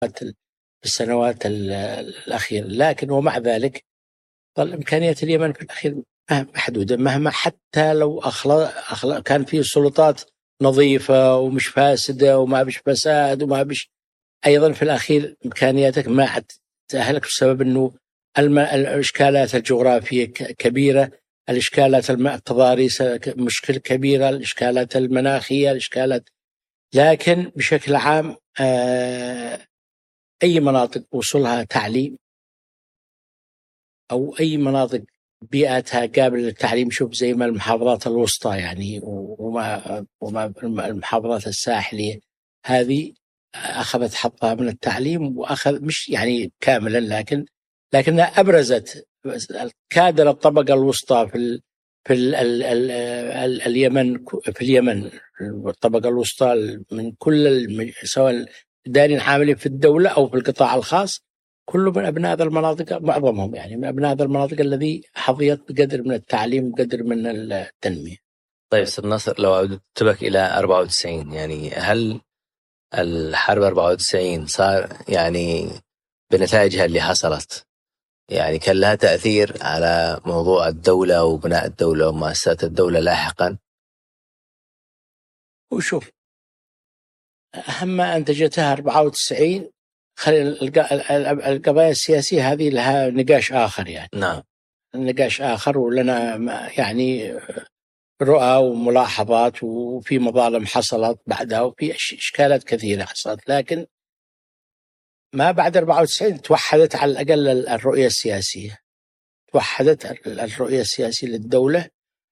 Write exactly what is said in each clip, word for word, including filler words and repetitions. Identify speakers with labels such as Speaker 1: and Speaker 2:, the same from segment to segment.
Speaker 1: في السنوات الأخيرة. لكن ومع ذلك ظل إمكانيات اليمن في الأخير محدودة، مهما حتى لو أخلا أخلا كان فيه سلطات نظيفة ومش فاسدة وما بش فساد وما بش، أيضا في الأخير إمكانياتك ما عاد تأهلك بسبب أنه الإشكالات الجغرافية كبيرة، الإشكالات التضاريس مشكلة كبيرة، الإشكالات المناخية، الإشكالات. لكن بشكل عام أي مناطق وصلها تعليم أو أي مناطق بيئتها قابلة للتعليم، شوف زي ما المحافظات الوسطى يعني وما, وما المحافظات الساحلية هذه أخذت حظها من التعليم، وأخذ مش يعني كاملا لكن لكنها أبرزت كادر الطبقة الوسطى في ال في ال ال ال ال اليمن في اليمن الطبقة الوسطى من كل سواء دارين عاملين في الدولة أو في القطاع الخاص، كله من أبناء هذه المناطق، معظمهم يعني من أبناء هذه المناطق الذي حظيت بقدر من التعليم وقدر من التنمية.
Speaker 2: طيب أستاذ ناصر، لو عودت بك إلى أربعة وتسعين، يعني هل الحرب أربعة وتسعين صار يعني بنتائجها اللي حصلت يعني كان لها تأثير على موضوع الدولة وبناء الدولة ومؤسسات الدولة لاحقا؟
Speaker 1: وشوف أهم ما أنتجتها أربعة وتسعين، القضايا السياسية هذه لها نقاش آخر يعني.
Speaker 2: نعم.
Speaker 1: نقاش آخر، ولنا يعني رؤى وملاحظات، وفي مظالم حصلت بعدها وفي إشكالات كثيرة حصلت. لكن ما بعد أربعة وتسعين توحدت على الأقل الرؤية السياسية، توحدت الرؤية السياسية للدولة،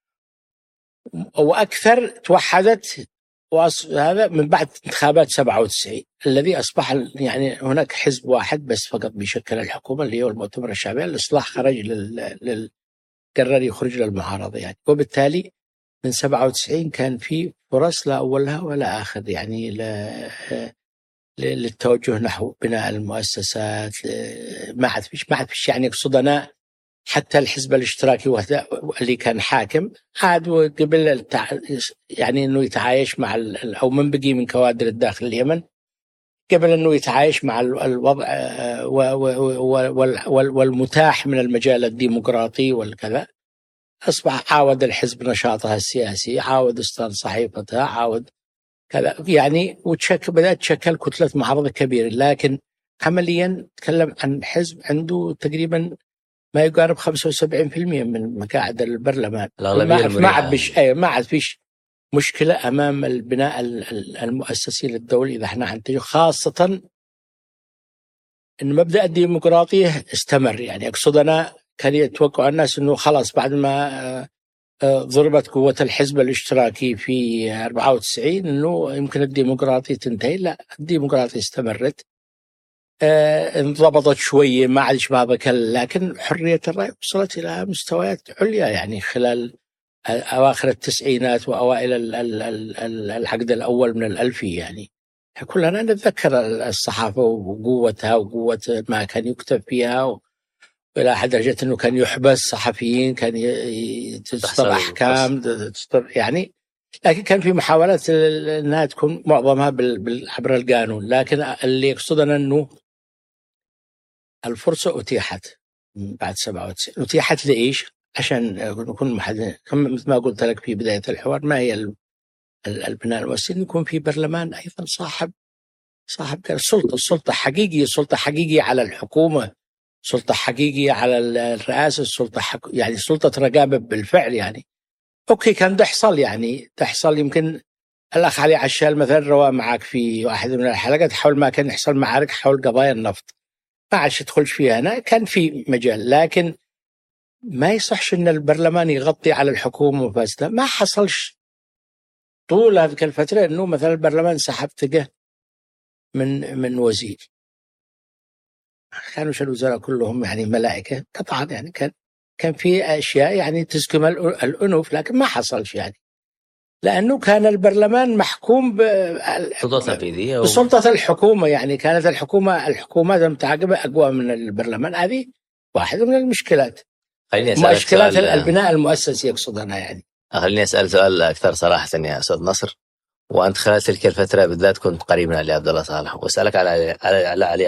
Speaker 1: وأكثر توحدت وهذا من بعد انتخابات سبعة وتسعين الذي أصبح يعني هناك حزب واحد بس فقط بيشكل الحكومة اللي هو المؤتمر الشعبي. الإصلاح خرج لل... لل... قرر يخرج للمعارضة يعني، وبالتالي من سبعة وتسعين كان في فرص لا أولها ولا آخر يعني ل... للتوجه نحو بناء المؤسسات. ما عاد فيش ما عاد فيش يعني صدناء. حتى الحزب الاشتراكي اللي كان حاكم عاد قبل التع... يعني انه يتعايش مع ال... او من بقي من كوادر الداخل اليمن قبل انه يتعايش مع الوضع و... و... وال... والمتاح من المجال الديمقراطي والكذا، اصبح عاود الحزب نشاطها السياسي، عاود استان صحيفتها، عاود كذا يعني، وتشكل بدأت تشكل كتلة معارضة كبيرة. لكن عمليا تكلم عن حزب عنده تقريبا ما يقارب خمسة وسبعين بالمئة من مقاعد البرلمان. ما عاد فيش أي ما عاد فيش مشكلة أمام البناء المؤسسي للدولة إذا احنا هنتجه، خاصة إن مبدأ الديمقراطية استمر. يعني أقصد أنا كان يتوقع الناس إنه خلاص بعد ما ضربت قوة الحزب الاشتراكي في أربعة وتسعين إنه يمكن الديمقراطية تنتهي. لا، الديمقراطية استمرت، آه انضبطت شوية ما عادش ما بكل، لكن حرية الرأي وصلت إلى مستويات عليا يعني خلال أواخر التسعينات وأوائل العقد الأول من الألفية. يعني كلنا نتذكر الصحافة وقوتها وقوة ما كان يكتب فيها، إلى حد درجة أنه كان يحبس صحفيين، كان تصدر أحكام تصدر يعني، لكن كان في محاولات أنها تكون معظمها عبر القانون. لكن اللي يقصدنا أنه الفرصة أتيحت بعد سبعة وتسعين. أتيحت لإيش؟ عشان نكون محددين مثل ما قلت لك في بداية الحوار، ما هي البناء الوسيل؟ يكون في برلمان أيضا صاحب صاحب السلطة، السلطة حقيقية، سلطة حقيقية على الحكومة، سلطة حقيقية على الرئاسة، سلطة حق... يعني سلطة رقابة بالفعل يعني. أوكي كان تحصل يعني تحصل يمكن الأخ علي عشال مثلا روى معك في واحد من الحلقات حول ما كان يحصل معارك حول قضايا النفط، ما عادش تدخلش فيها أنا، كان في مجال. لكن ما يصحش أن البرلمان يغطي على الحكومة وفاسدة. ما حصلش طول هذه الفترة أنه مثلا البرلمان سحب ثقة من من وزير، كانوا الوزراء كلهم يعني ملائكة طبعا يعني، كان كان في أشياء يعني تزكم الأنوف، لكن ما حصلش يعني، لأنه كان البرلمان محكوم بسلطة الحكومة. يعني كانت الحكومة الحكومات المتعاقبة أقوى من البرلمان. هذه واحدة من المشكلات، مشكلات البناء المؤسسي يقصد أنا يعني.
Speaker 2: خليني أسأل سؤال أكثر صراحة يا أستاذ نصر، وأنت خلال تلك الفترة بالذات كنت قريب من علي عبد الله صالح، وأسألك على على علي